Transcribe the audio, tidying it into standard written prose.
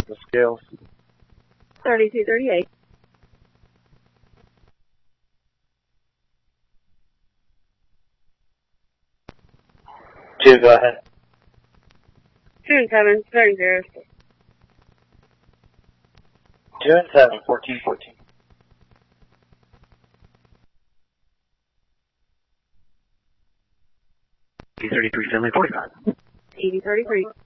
The scales. 3238. Two, go ahead. June 7, 30. 2 and 7, 1414. 33, Finley 45. 8033.